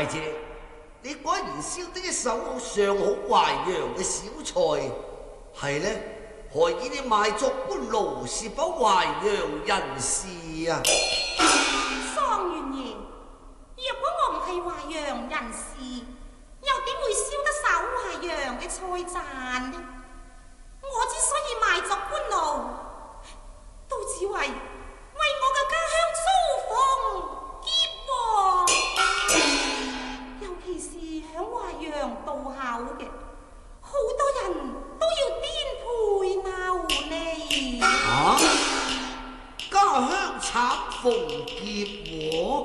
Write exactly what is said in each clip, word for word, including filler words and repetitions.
大姐，你果然燒得一手上好淮揚嘅小菜，係呢？何以你賣作官奴，是否淮陽人士啊？ 桑元爺，若果我唔係淮陽人士，又點會燒得手淮揚嘅菜饌呢？我之所以賣作官奴，都只為為我嘅家鄉蘇鳳結禍。尤其是響淮陽渡口嘅，好多人都要顛沛流離。 啊！家鄉慘逢劫禍，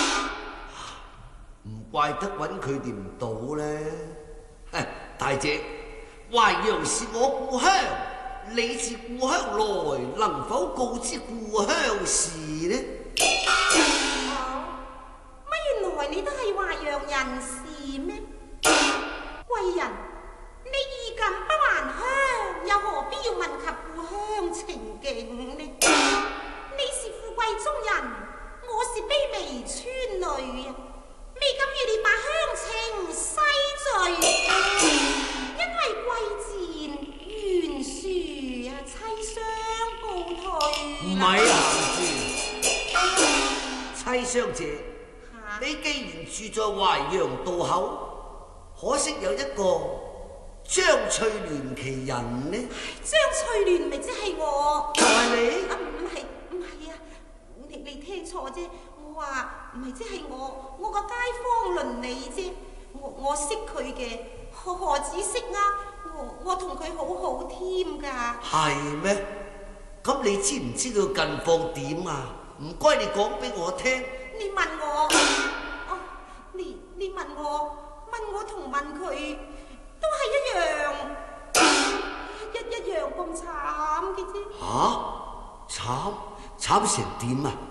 唔怪得揾佢哋唔到呢。大姐，淮陽是我故鄉，你自故鄉來，能否告知故鄉事呢？ 哦，乜原來你都係淮陽人士咩？貴人，你衣錦不還鄉，又何必要問及故鄉情景呢？你是富貴中人，我是卑微村女啊，未敢與你把鄉情細敘，因為貴賤懸殊啊，妻相告退。 唔係行住，妻相姐， 啊、 你既然住在淮陽渡口，可惜有一個張翠蓮其人呢？ 張翠蓮咪即係我？ 就係你？ 啊，唔係唔係啊，你你聽錯啫，我話唔係即係我，我個街坊鄰里啫，我我識佢嘅，何何止識啊？我我同佢好好添噶。 係咩？咁你知唔知道近況點啊？唔該，你講俾我聽。 你問我，哦，你你問我，問我同問佢都係一樣，一一樣咁慘嘅啫。 吓？慘慘成點啊？